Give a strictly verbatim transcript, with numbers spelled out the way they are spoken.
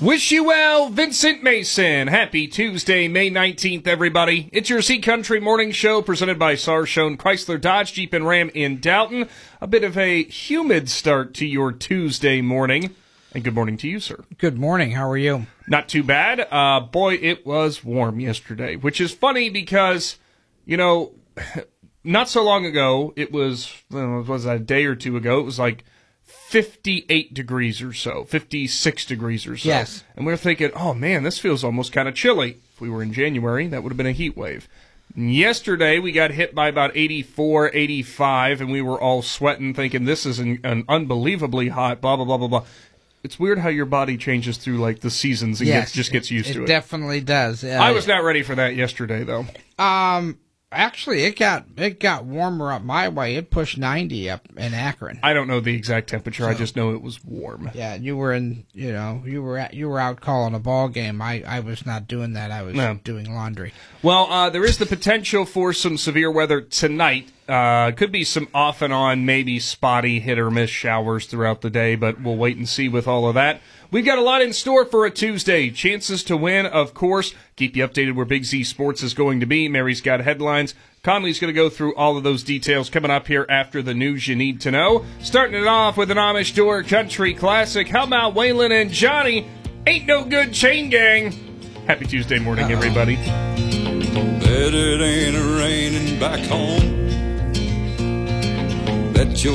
Wish you well, Vincent Mason. Happy Tuesday, May nineteenth, everybody. It's your Sea Country Morning Show presented by Sarshone Chrysler Dodge Jeep and Ram in Dalton. A bit of a humid start to your Tuesday morning. And good morning to you, sir. Good morning. How are you? Not too bad. Uh, boy, it was warm yesterday, which is funny because, you know, not so long ago, it was, well, was that a day or two ago, it was like fifty-eight degrees or so, fifty-six degrees or so. Yes. And we were thinking, oh, man, this feels almost kind of chilly. If we were in January, that would have been a heat wave. Yesterday, we got hit by about eighty-four, eighty-five, and we were all sweating, thinking this is an, an unbelievably hot, blah, blah, blah, blah, blah. It's weird how your body changes through, like, the seasons and yes, gets, just gets used it, to it. It definitely does. Uh, I was not ready for that yesterday, though. Um, actually, it got it got warmer up my way. It pushed ninety up in Akron. I don't know the exact temperature. So, I just know it was warm. Yeah, you were in, you know, you were at, you were out calling a ball game. I, I was not doing that. I was no. doing laundry. Well, uh, there is the potential for some severe weather tonight. Uh, could be some off and on, maybe spotty hit or miss showers throughout the day, but we'll wait and see with all of that. We've got a lot in store for a Tuesday. Chances to win, of course. Keep you updated where Big Z Sports is going to be. Mary's got headlines. Conley's going to go through all of those details coming up here after the news you need to know. Starting it off with an Amish Door Country classic. How about Waylon and Johnny? Ain't No Good Chain Gang. Happy Tuesday morning, Uh-oh. everybody. Bet it ain't raining back home. Bet you